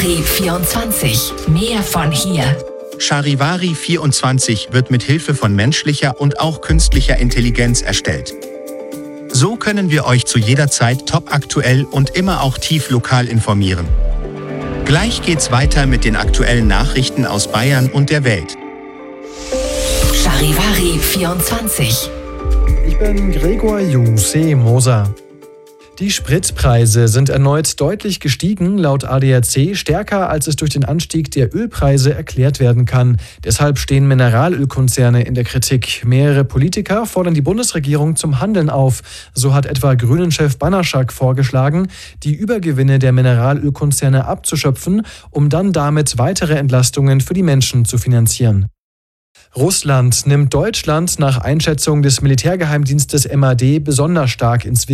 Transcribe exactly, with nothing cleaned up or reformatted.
Charivari vierundzwanzig. Mehr von hier. Charivari vierundzwanzig wird mit Hilfe von menschlicher und auch künstlicher Intelligenz erstellt. So können wir euch zu jeder Zeit topaktuell und immer auch tief lokal informieren. Gleich geht's weiter mit den aktuellen Nachrichten aus Bayern und der Welt. Charivari vierundzwanzig. Ich bin Gregor Juse Moser. Die Spritpreise sind erneut deutlich gestiegen, laut A D A C stärker, als es durch den Anstieg der Ölpreise erklärt werden kann. Deshalb stehen Mineralölkonzerne in der Kritik. Mehrere Politiker fordern die Bundesregierung zum Handeln auf. So hat etwa Grünen-Chef Banaschak vorgeschlagen, die Übergewinne der Mineralölkonzerne abzuschöpfen, um dann damit weitere Entlastungen für die Menschen zu finanzieren. Russland nimmt Deutschland nach Einschätzung des Militärgeheimdienstes M A D besonders stark ins